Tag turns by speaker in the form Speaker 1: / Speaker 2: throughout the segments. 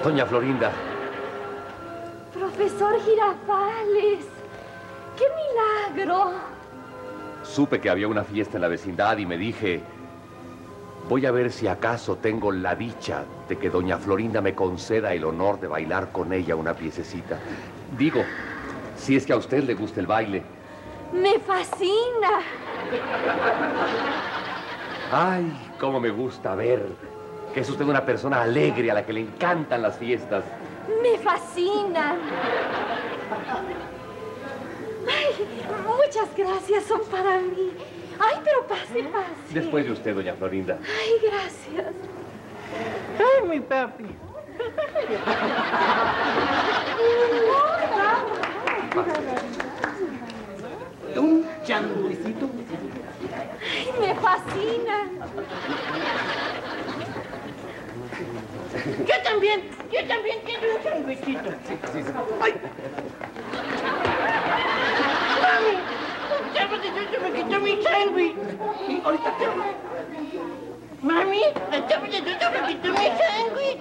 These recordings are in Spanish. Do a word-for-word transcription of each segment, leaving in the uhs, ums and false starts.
Speaker 1: Doña Florinda.
Speaker 2: Profesor Girafales. ¡Qué milagro!
Speaker 1: Supe que había una fiesta en la vecindad y me dije... Voy a ver si acaso tengo la dicha de que doña Florinda me conceda el honor de bailar con ella una piececita. Digo, si es que a usted le gusta el baile.
Speaker 2: ¡Me fascina!
Speaker 1: Ay, cómo me gusta ver que es usted una persona alegre a la que le encantan las fiestas.
Speaker 2: ¡Me fascinan! Ay, muchas gracias, son para mí. Ay, pero pase, pase.
Speaker 1: Después de usted, doña Florinda.
Speaker 2: Ay, gracias.
Speaker 3: Ay, mi papi. Un changuicito.
Speaker 2: Ay, me fascina.
Speaker 3: Yo también, yo también quiero un changuicito.
Speaker 1: Sí, sí, sí.
Speaker 3: Ay. Mami, un changuicito me quitó mi sándwich. Y ahorita te... Mami, el changuicito me quitó mi sándwich.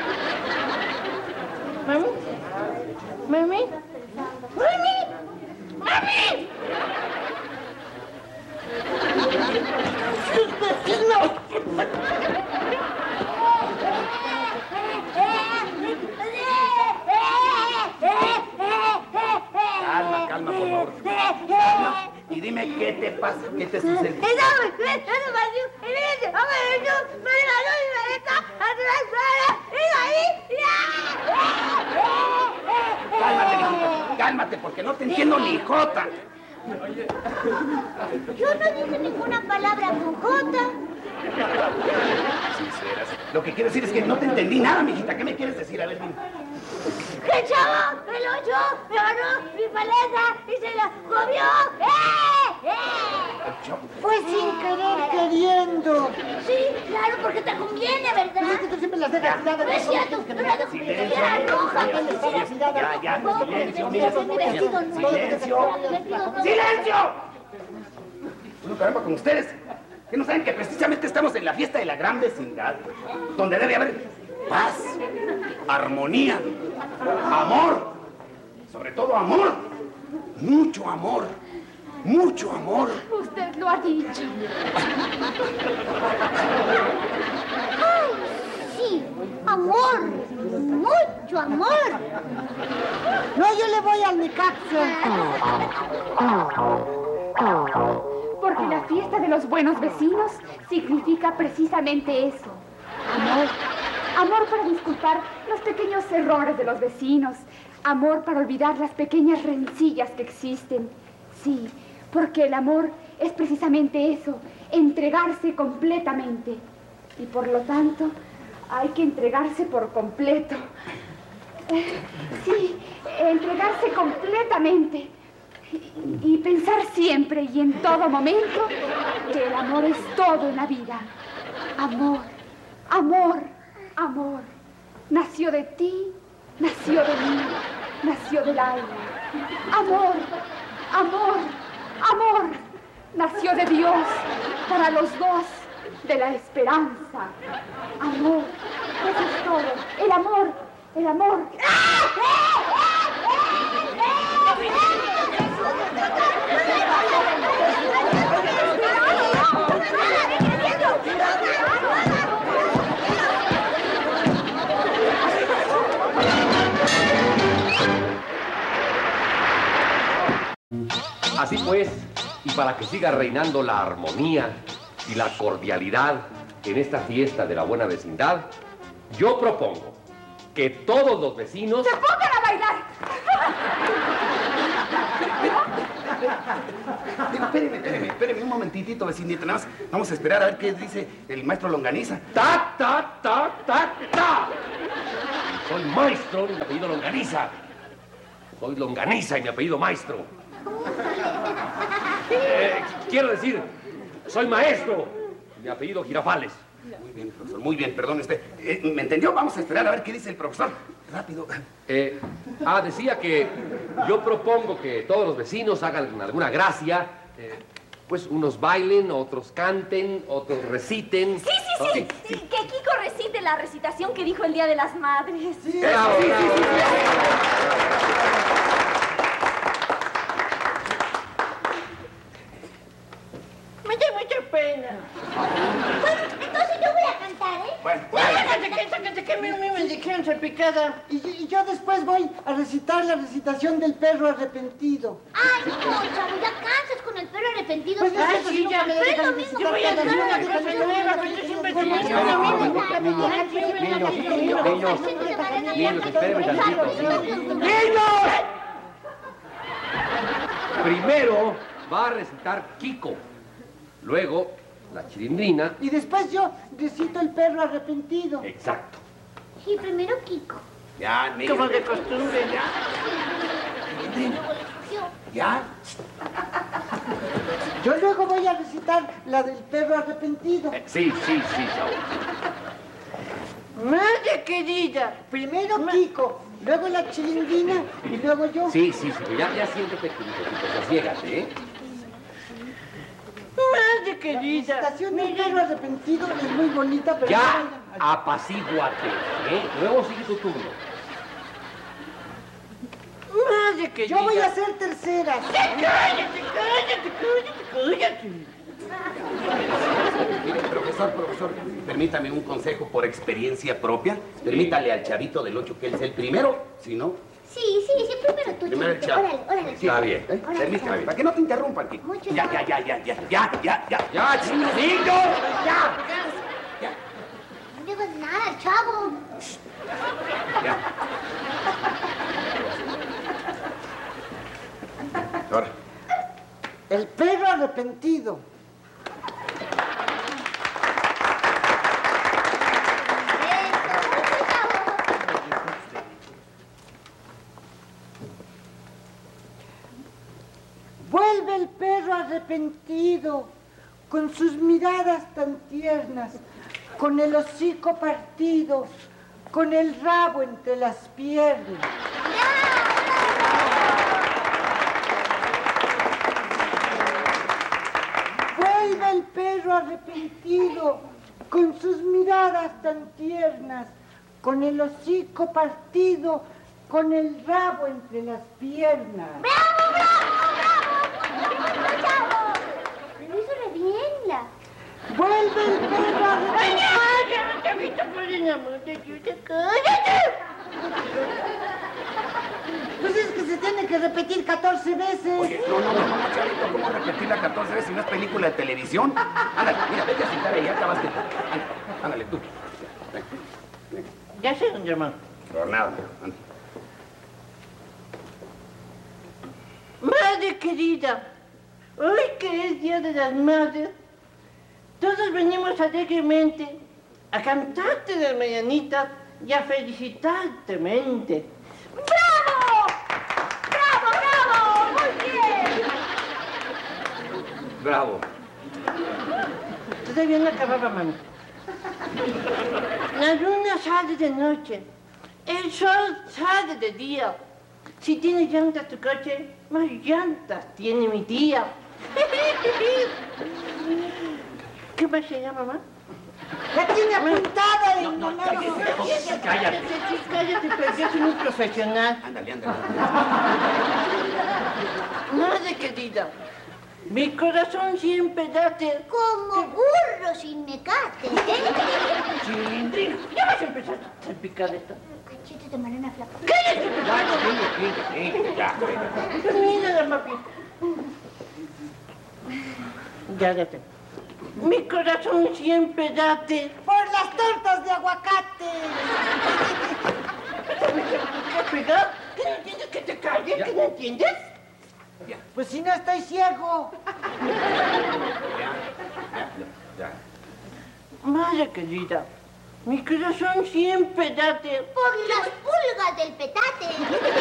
Speaker 3: Mami, mami, mami, mami. Calma, calma, por favor. Calma. Y dime qué te pasa, qué te sucede. Cálmate, mijito, cálmate, porque no te entiendo ni jota.
Speaker 4: Yo no dije ninguna palabra con jota.
Speaker 3: Sinceras. Lo que quiero decir es que no te entendí nada, mijita. ¿Qué me quieres decir? A ver, dime.
Speaker 4: ¡El chavo me lo echó, me agarró mi paleta y se la comió! ¡Eh! ¡Eh!
Speaker 5: Fue sin querer queriendo.
Speaker 4: Sí, claro, porque te conviene, ¿verdad?
Speaker 5: Pero es que tú siempre las dejas tiradas.
Speaker 4: No es cierto, pero la
Speaker 3: Silencio.
Speaker 4: era roja.
Speaker 3: Ya, ya, silencio, mira. Silencio. ¡Silencio! Bueno, caramba, con ustedes. ¿Que no saben que precisamente estamos en la fiesta de la gran vecindad? Donde debe haber paz, armonía, amor. Sobre todo amor. Mucho amor. Mucho amor.
Speaker 2: Usted lo ha dicho.
Speaker 4: ¡Ay, sí! ¡Amor! ¡Mucho amor!
Speaker 5: No, yo le voy al Necaxa.
Speaker 2: Porque la fiesta de los buenos vecinos significa precisamente eso. Amor. Amor para disculpar los pequeños errores de los vecinos. Amor para olvidar las pequeñas rencillas que existen. Sí, porque el amor es precisamente eso, entregarse completamente. Y por lo tanto, hay que entregarse por completo. Eh, sí, entregarse completamente. Y, y pensar siempre y en todo momento que el amor es todo en la vida. Amor, amor, amor. Nació de ti, nació de mí, nació del alma. Amor, amor, amor. Nació de Dios para los dos, de la esperanza. Amor, eso es todo. El amor, el amor.
Speaker 1: Así pues, y para que siga reinando la armonía y la cordialidad en esta fiesta de la buena vecindad, yo propongo que todos los vecinos...
Speaker 2: ¡Se pongan a bailar!
Speaker 3: Espéreme, espéreme, espéreme un momentitito, vecinita. Nada más vamos a esperar a ver qué dice el maestro Longaniza.
Speaker 1: ¡Ta, ta, ta, ta, ta! Soy maestro y mi apellido Longaniza. Soy Longaniza y mi apellido maestro. Eh, quiero decir, soy maestro y mi apellido Girafales.
Speaker 3: Muy bien, profesor, muy bien, perdón, este, eh, ¿me entendió? Vamos a esperar a ver qué dice el profesor. Rápido.
Speaker 1: Eh, ah, decía que yo propongo que todos los vecinos hagan alguna gracia. Eh, Pues unos bailen, otros canten, otros reciten.
Speaker 4: Sí, sí, sí, sí. Que Kiko recite la recitación que dijo el Día de las Madres.
Speaker 3: Sí, bravo, sí, bravo, sí, sí, sí.
Speaker 6: Me da mucha pena.
Speaker 4: Bueno, entonces yo voy a cantar, ¿eh?
Speaker 3: Bueno,
Speaker 6: Sácate, que, sácate, que a mí me dijeron salpicada.
Speaker 5: Y, y yo después voy a recitar la recitación del perro arrepentido.
Speaker 4: Ay, no, chavo, ya cansas con el perro arrepentido.
Speaker 5: Pues
Speaker 6: Ah,
Speaker 5: eso
Speaker 6: sí,
Speaker 5: sí,
Speaker 6: ya.
Speaker 5: nunca me
Speaker 4: Pero es
Speaker 5: dejan
Speaker 4: lo mismo.
Speaker 6: Yo voy a hacer una
Speaker 5: Niños,
Speaker 6: cosa nueva, pero yo siempre te
Speaker 5: niños,
Speaker 6: digo lo mismo.
Speaker 1: Niños, niños, niños, espérenme tantito.
Speaker 3: ¡Niños!
Speaker 1: Primero va a recitar Kiko. Luego, la Chilindrina.
Speaker 5: Y después yo recito el perro arrepentido.
Speaker 1: Exacto.
Speaker 4: Sí, primero Kiko.
Speaker 3: Ya, niños.
Speaker 6: Como de costumbre.
Speaker 3: Ya,
Speaker 4: Yo.
Speaker 3: ya.
Speaker 5: Yo luego voy a recitar la del perro arrepentido.
Speaker 1: Eh, Sí, sí, sí, chavo.
Speaker 6: Madre querida.
Speaker 5: Primero Kiko, luego la Chilindrina y luego yo.
Speaker 1: Sí, sí, sí, ya, ya siéntate, Kiko, sosiégate, ¿eh?
Speaker 6: Madre
Speaker 5: La
Speaker 6: querida.
Speaker 5: recitación del perro arrepentido es muy bonita, pero...
Speaker 1: Ya,
Speaker 5: no,
Speaker 1: apacíguate, ¿eh? Luego sigue tu turno.
Speaker 6: Madre querida.
Speaker 5: yo voy a hacer terceras.
Speaker 6: Cállate, cállate, cállate, cállate.
Speaker 3: Mire, profesor, profesor, permítame un consejo por experiencia propia. Permítale al chavito del ocho que él sea el primero, si no...
Speaker 4: Sí, sí, sí, primero tú,
Speaker 3: Primero el
Speaker 4: chavito.
Speaker 3: chavo.
Speaker 4: Órale, órale.
Speaker 1: Está bien.
Speaker 3: ¿Eh? Permítame, para que no te interrumpan, Kiko.
Speaker 4: Mucho
Speaker 3: Ya, ya, ya, ya, ya, ya, ya, ya.
Speaker 1: ¡Ya, chingos!
Speaker 3: ¡Ya!
Speaker 4: No digas nada, chavo.
Speaker 3: Ya. Ahora.
Speaker 5: El perro arrepentido. Vuelve el perro arrepentido, con sus miradas tan tiernas, con el hocico partido, con el rabo entre las piernas. Vuelve el perro arrepentido, con sus miradas tan tiernas, con el hocico partido, con el rabo entre las piernas.
Speaker 4: ¡Bravo, bravo, bravo! ¡Chavo! Lo hizo re bien, la.
Speaker 5: Vuelve el perro arrepentido.
Speaker 6: Ay, chavito, por el amor de Dios, cállate.
Speaker 5: Pues es que se tiene que repetir catorce veces.
Speaker 3: Oye, no, no, no, no, chavito, ¿cómo repetirla catorce veces si no es película de televisión? Ándale, mira, vete a sentar ahí, ya acabaste. Ándale, ándale, tú. Ven, ven.
Speaker 6: Ya sé, don Germán.
Speaker 3: Por nada, ándale.
Speaker 6: Madre querida, hoy que es Día de las Madres, todos venimos alegremente a cantarte las mañanitas y a felicitarte mente.
Speaker 4: ¡Bravo! ¡Bravo, bravo! ¡Muy bien!
Speaker 1: Bravo.
Speaker 6: Todavía no acababa, mami. La luna sale de noche, el sol sale de día. Si tiene llantas tu coche, más llantas tiene mi tía. ¿Qué pasa ya, mamá?
Speaker 5: La tiene apuntada en
Speaker 3: No,
Speaker 5: la
Speaker 3: no,
Speaker 5: mano.
Speaker 3: cállate, cállate.
Speaker 6: Sí, cállate, pero yo soy muy profesional.
Speaker 3: Ándale, ándale.
Speaker 6: Madre querida, mi corazón siempre late.
Speaker 4: Como burro sin mecate.
Speaker 6: Chilindrina, ya vas a empezar a salpicar esto.
Speaker 4: Cachetes de banana flaca.
Speaker 1: Ya, chingue, chingue, chingue, ya.
Speaker 6: Mira, papi. Ya, ya te. Mi corazón siempre late.
Speaker 5: Por las tortas de aguacate.
Speaker 6: ¿Qué pegar? ¿Qué no entiendes que te calles? ¿Qué no entiendes?
Speaker 5: Pues si no estoy ciego.
Speaker 1: Ya.
Speaker 6: Madre querida, mi corazón siempre late.
Speaker 4: Por las pulgas del petate.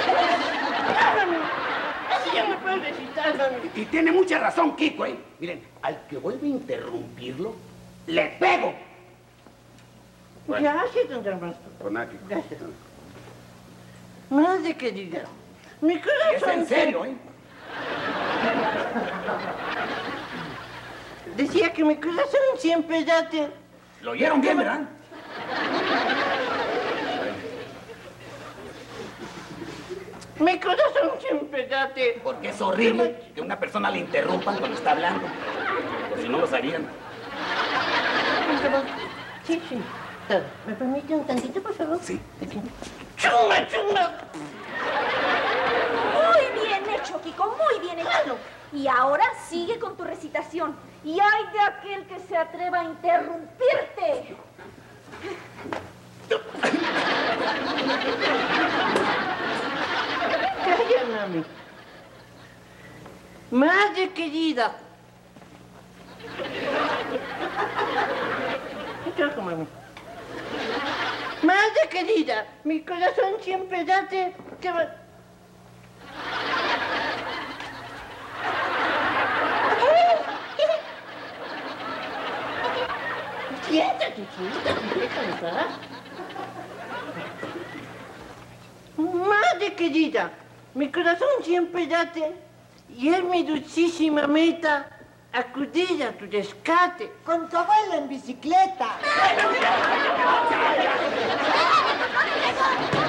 Speaker 6: Así ya me puedes recitar, mami.
Speaker 3: Y tiene mucha razón, Kiko, ¿eh? Miren, al que vuelve a interrumpirlo, le pego.
Speaker 6: Gracias, don Germán.
Speaker 3: Por nada, Kiko.
Speaker 6: Gracias. Madre querida, mi
Speaker 3: Es
Speaker 6: corazón...
Speaker 3: en serio, ¿eh?
Speaker 6: Decía que mi corazón siempre late.
Speaker 3: ¿Lo oyeron bien, verdad?
Speaker 6: Mi corazón siempre late.
Speaker 3: Porque es horrible que una persona le interrumpan cuando está hablando. Por si no lo sabían.
Speaker 6: Sí, sí. ¿Me permite un tantito, por favor?
Speaker 3: Sí.
Speaker 6: ¡Chunga, chunga!
Speaker 4: Muy bien hecho, Kiko, muy bien hecho. Y ahora sigue con tu recitación. Y ay de aquel que se atreva a interrumpirte.
Speaker 6: Calla, mami. Madre querida. Choco, mami. Madre querida, mi corazón siempre late. Que va... Siéntate, siéntate, déjame estar. Madre querida, mi corazón siempre late y es mi dulcísima meta acudir a tu rescate.
Speaker 5: Con tu abuela en bicicleta.